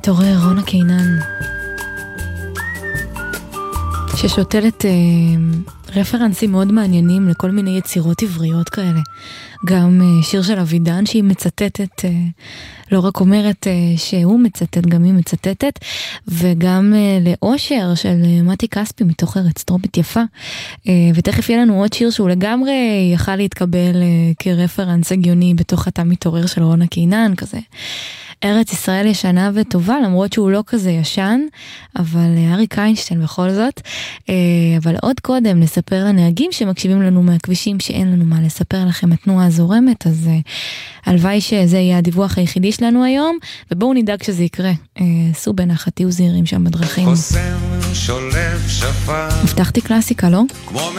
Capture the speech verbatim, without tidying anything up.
תורר רונה קינן ששותלת אה, רפרנסים מאוד מעניינים לכל מיני יצירות עבריות כאלה. גם אה, שיר של אבידן שהיא מצטטת, אה, לא רק אומרת אה, שהוא מצטט, גם היא מצטטת, וגם אה, לאושר של אה, מתי כספי מתוך ארץ טרופית יפה. אה, ותכף יהיה לנו עוד שיר שהוא לגמרי יכל להתקבל אה, כרפרנס הגיוני בתוך התא מתעורר של רונה קינן, כזה ארץ ישראל ישנה וטובה, למרות שהוא לא כזה ישן, אבל אריק איינשטיין בכל זאת. אבל עוד קודם נספר לנהגים שמקשיבים לנו מהכבישים שאין לנו מה לספר לכם, התנועה הזורמת, אז הלוואי שזה יהיה הדיווח היחידי שלנו היום, ובואו נדאג שזה יקרה. סעו בנחת, תהיו זהירים שם בדרכים. הבטחתי קלאסיקה, לא?